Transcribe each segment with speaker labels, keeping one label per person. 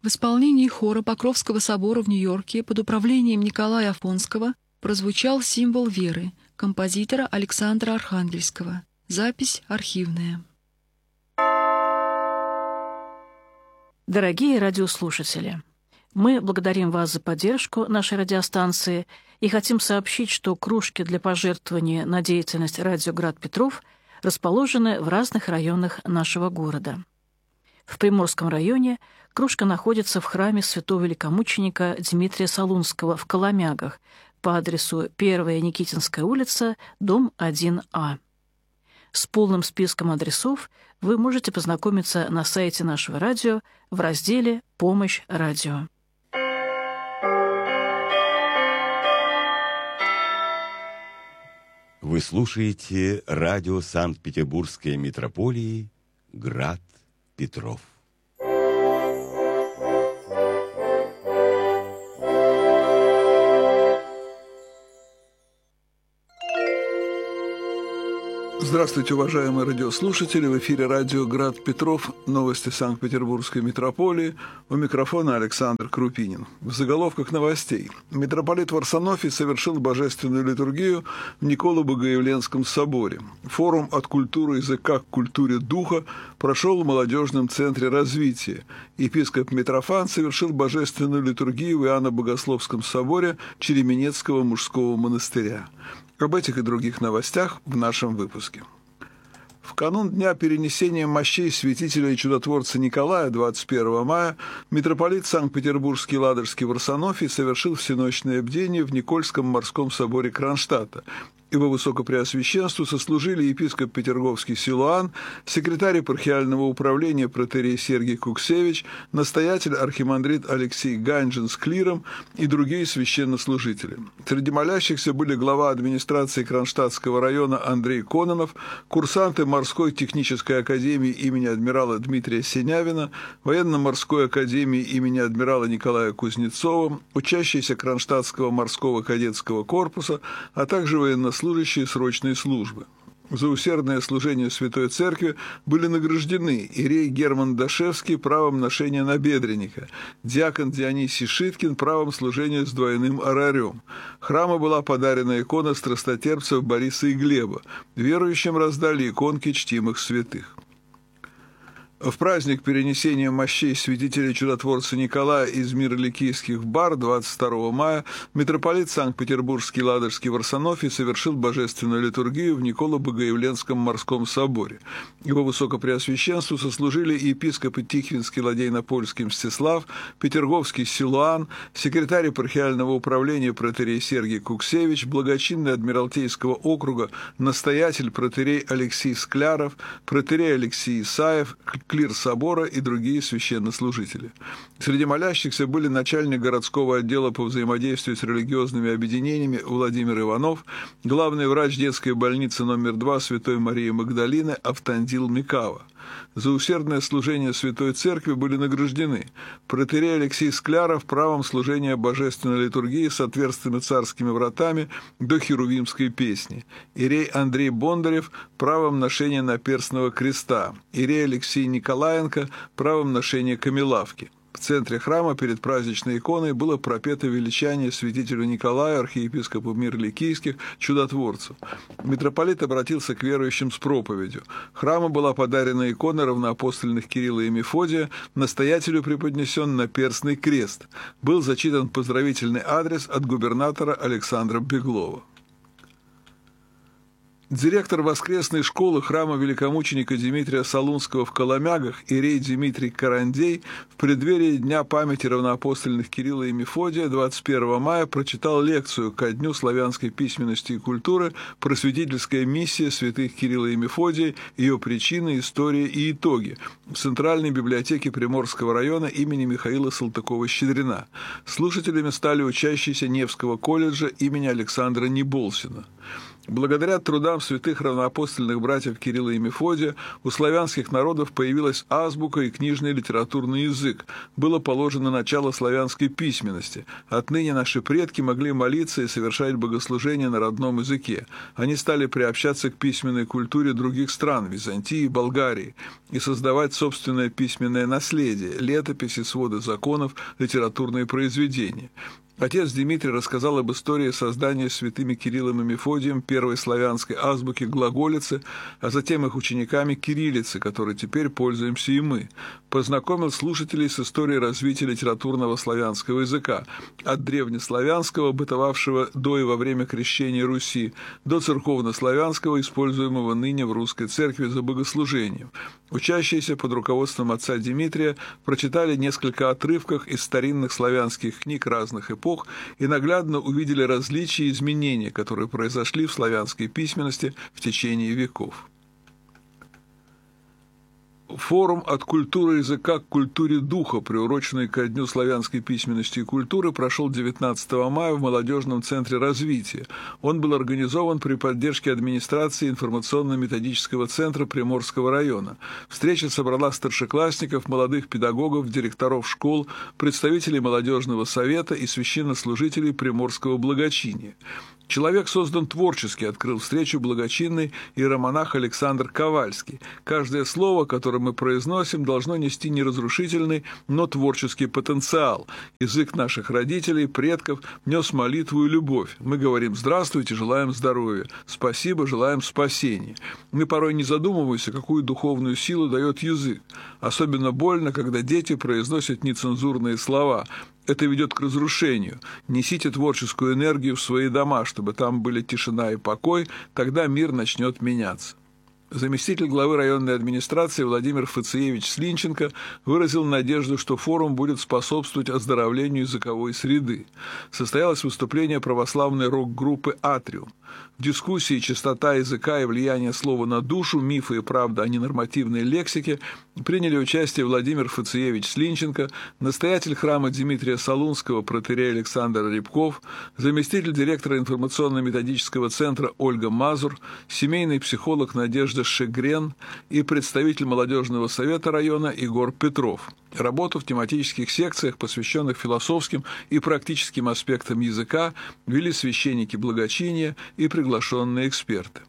Speaker 1: В исполнении хора Покровского собора в Нью-Йорке под управлением Николая Афонского прозвучал «Символ веры» композитора Александра Архангельского. Запись архивная.
Speaker 2: Дорогие радиослушатели, мы благодарим вас за поддержку нашей радиостанции и хотим сообщить, что кружки для пожертвования на деятельность радио «Град Петров» расположены в разных районах нашего города. В Приморском районе кружка находится в храме святого великомученика Дмитрия Солунского в Коломягах по адресу 1 Никитинская улица, дом 1А. С полным списком адресов вы можете познакомиться на сайте нашего радио в разделе «Помощь радио».
Speaker 3: Вы слушаете радио Санкт-Петербургской митрополии «Град Петров».
Speaker 4: Здравствуйте, уважаемые радиослушатели! В эфире радио «Град Петров», новости Санкт-Петербургской митрополии. У микрофона Александр Крупинин. В заголовках новостей. Митрополит Варсонофий совершил божественную литургию в Николо-Богоявленском соборе. Форум «От культуры языка к культуре духа» прошел в молодежном центре развития. Епископ Митрофан совершил божественную литургию в Иоанно-Богословском соборе Череменецкого мужского монастыря. Об этих и других новостях в нашем выпуске. В канун Дня перенесения мощей святителя и чудотворца Николая, 21 мая, митрополит Санкт-Петербургский Ладожский Варсонофий совершил всеночное бдение в Никольском морском соборе Кронштадта. Его высокопреосвященству сослужили епископ Петерговский Силуан, секретарь епархиального управления протоиерей Сергий Куксевич, настоятель архимандрит Алексей Ганжин с клиром и другие священнослужители. Среди молящихся были глава администрации Кронштадтского района Андрей Кононов, курсанты морской технической академии имени адмирала Дмитрия Синявина, военно-морской академии имени адмирала Николая Кузнецова, учащиеся Кронштадтского морского кадетского корпуса, а также военнослужащие срочной службы. За усердное служение Святой Церкви были награждены иерей Герман Дашевский правом ношения набедренника, диакон Дионисий Шиткин правом служения с двойным орарем. Храму была подарена икона страстотерпцев Бориса и Глеба. Верующим раздали иконки чтимых святых. В праздник перенесения мощей святителя чудотворца Николая из Мироликийских бар 22 мая митрополит Санкт-Петербургский Ладожский Варсонофий совершил божественную литургию в Николо-Богоявленском морском соборе. Его высокопреосвященству сослужили епископы Тихвинский Ладейно-Польский Мстислав, Петерговский Силуан, секретарь епархиального управления протоиерей Сергий Куксевич, благочинный Адмиралтейского округа, настоятель протоиерей Алексей Скляров, протоиерей Алексей Исаев, клир собора и другие священнослужители. Среди молящихся были начальник городского отдела по взаимодействию с религиозными объединениями Владимир Иванов, главный врач детской больницы номер 2 Святой Марии Магдалины Автандил Микава. За усердное служение Святой Церкви были награждены протоиерей Алексей Скляров правом служения божественной литургии с отверстыми царскими вратами до Херувимской песни, иерей Андрей Бондарев правом ношения наперстного креста, иерей Алексей Николаенко правом ношения камелавки. В центре храма перед праздничной иконой было пропето величание святителю Николаю, архиепископу Мироликийских, чудотворцу. Митрополит обратился к верующим с проповедью. Храму была подарена икона равноапостольных Кирилла и Мефодия, настоятелю преподнесен наперстный крест. Был зачитан поздравительный адрес от губернатора Александра Беглова. Директор воскресной школы храма великомученика Дмитрия Солунского в Коломягах, иерей Дмитрий Карандей, в преддверии Дня памяти равноапостольных Кирилла и Мефодия 21 мая прочитал лекцию ко Дню славянской письменности и культуры «Просветительская миссия святых Кирилла и Мефодия, ее причины, история и итоги» в Центральной библиотеке Приморского района имени Михаила Салтыкова-Щедрина. Слушателями стали учащиеся Невского колледжа имени Александра Неболсина. Благодаря трудам святых равноапостольных братьев Кирилла и Мефодия у славянских народов появилась азбука и книжный литературный язык. Было положено начало славянской письменности. Отныне наши предки могли молиться и совершать богослужения на родном языке. Они стали приобщаться к письменной культуре других стран, Византии и Болгарии, и создавать собственное письменное наследие, летописи, своды законов, литературные произведения. Отец Дмитрий рассказал об истории создания святыми Кириллом и Мефодием первой славянской азбуки глаголицы, а затем их учениками кириллицы, которой теперь пользуемся и мы. Познакомил слушателей с историей развития литературного славянского языка, от древнеславянского, бытовавшего до и во время крещения Руси, до церковнославянского, используемого ныне в русской церкви за богослужением. Учащиеся под руководством отца Дмитрия прочитали несколько отрывков из старинных славянских книг разных эпох и наглядно увидели различия и изменения, которые произошли в славянской письменности в течение веков. Форум «От культуры языка к культуре духа», приуроченный ко Дню славянской письменности и культуры, прошел 19 мая в Молодежном центре развития. Он был организован при поддержке администрации информационно-методического центра Приморского района. Встреча собрала старшеклассников, молодых педагогов, директоров школ, представителей молодежного совета и священнослужителей приморского благочиния. Человек создан творчески, открыл встречу благочинный иеромонах Александр Ковальский. Каждое слово, которое мы произносим, должно нести не разрушительный, но творческий потенциал. Язык наших родителей, предков нес молитву и любовь. Мы говорим «здравствуйте», желаем здоровья, «спасибо», желаем спасения. Мы порой не задумываемся, какую духовную силу дает язык. Особенно больно, когда дети произносят нецензурные слова. Это ведет к разрушению. Несите творческую энергию в свои дома, чтобы там были тишина и покой, тогда мир начнет меняться. Заместитель главы районной администрации Владимир Фациевич Слинченко выразил надежду, что форум будет способствовать оздоровлению языковой среды. Состоялось выступление православной рок-группы «Атриум». В дискуссии «Чистота языка и влияние слова на душу. Мифы и правда о ненормативной лексике» приняли участие Владимир Фациевич Слинченко, настоятель храма Дмитрия Солунского протоиерей Александр Рябков, заместитель директора информационно-методического центра Ольга Мазур, семейный психолог Надежда Шегрен и представитель молодежного совета района Егор Петров. Работу в тематических секциях, посвященных философским и практическим аспектам языка, вели священники благочиния и приглашенные эксперты.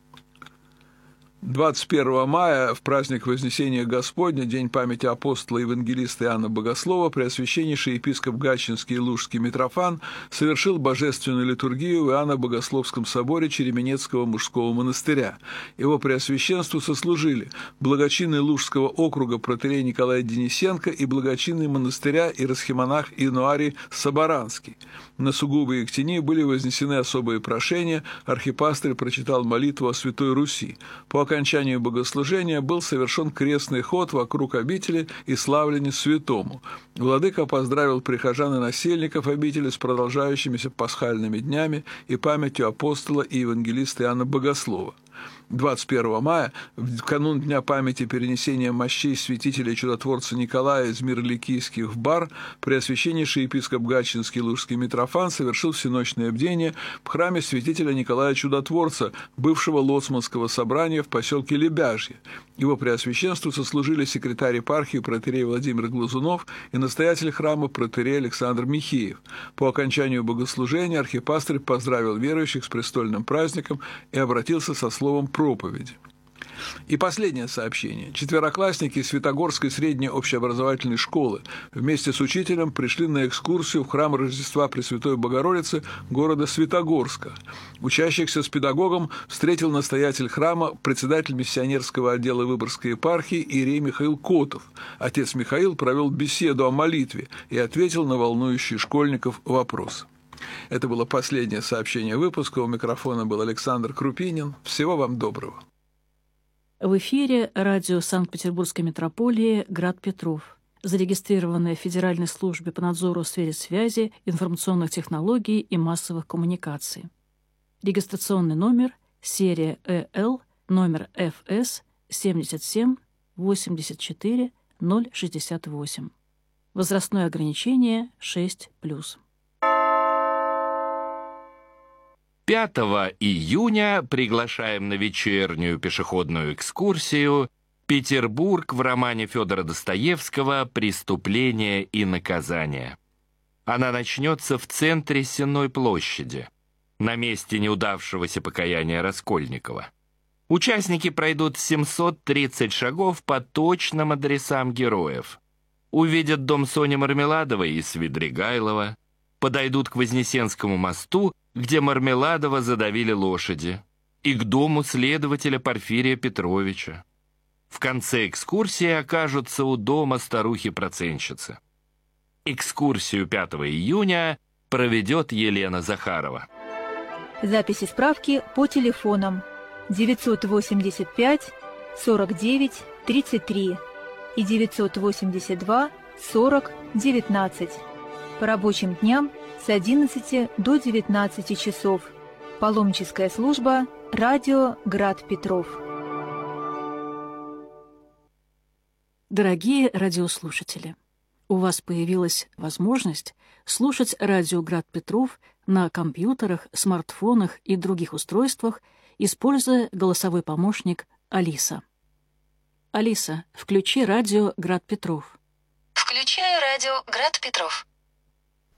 Speaker 4: 21 мая, в праздник Вознесения Господня, День памяти апостола и евангелиста Иоанна Богослова, преосвященнейший епископ Гатчинский и Лужский Митрофан совершил божественную литургию в Иоанно-Богословском соборе Череменецкого мужского монастыря. Его преосвященству сослужили благочинный Лужского округа протоиерей Николай Денисенко и благочинный монастыря иеросхимонах Инуарий Соборанский. На сугубые Ектении были вознесены особые прошения, архипастырь прочитал молитву о Святой Руси. По окончанию богослужения был совершен крестный ход вокруг обители и славление святому. Владыка поздравил прихожан и насельников обители с продолжающимися пасхальными днями и памятью апостола и евангелиста Иоанна Богослова. 21 мая, в канун Дня памяти перенесения мощей святителя и чудотворца Николая из Мирликийских в Бар, преосвященнейший епископ Гатчинский и Лужский Митрофан совершил всеночное бдение в храме святителя Николая Чудотворца, бывшего лоцманского собрания в поселке Лебяжье. Его преосвященству сослужили секретарь епархии протоиерей Владимир Глазунов и настоятель храма протоиерей Александр Михеев. По окончанию богослужения архипастырь поздравил верующих с престольным праздником и обратился со словом проповеди. И последнее сообщение. Четвероклассники Святогорской средней общеобразовательной школы вместе с учителем пришли на экскурсию в храм Рождества Пресвятой Богородицы города Светогорска. Учащихся с педагогом встретил настоятель храма, председатель миссионерского отдела Выборгской епархии иерей Михаил Котов. Отец Михаил провел беседу о молитве и ответил на волнующие школьников вопросы. Это было последнее сообщение выпуска. У микрофона был Александр Крупинин. Всего вам доброго.
Speaker 2: В эфире радио Санкт-Петербургской митрополии «Град Петров», зарегистрированное в Федеральной службе по надзору в сфере связи, информационных технологий и массовых коммуникаций. Регистрационный номер, серия ЭЛ, номер ФС 77 84 068. Возрастное ограничение 6+.
Speaker 5: 5 июня приглашаем на вечернюю пешеходную экскурсию «Петербург» в романе Федора Достоевского «Преступление и наказание». Она начнется в центре Сенной площади, на месте неудавшегося покаяния Раскольникова. Участники пройдут 730 шагов по точным адресам героев. Увидят дом Сони Мармеладовой и Свидригайлова, подойдут к Вознесенскому мосту, где Мармеладова задавили лошади, и к дому следователя Порфирия Петровича. В конце экскурсии окажутся у дома старухи-процентщицы. Экскурсию 5 июня проведет Елена Захарова.
Speaker 6: Записи справки по телефонам 985 49 33 и 982 40 19. По рабочим дням с 11 до 19 часов. Паломническая служба «Радио Град Петров».
Speaker 2: Дорогие радиослушатели, у вас появилась возможность слушать радио «Град Петров» на компьютерах, смартфонах и других устройствах, используя голосовой помощник «Алиса». Алиса, включи радио «Град Петров».
Speaker 7: Включаю радио «Град Петров».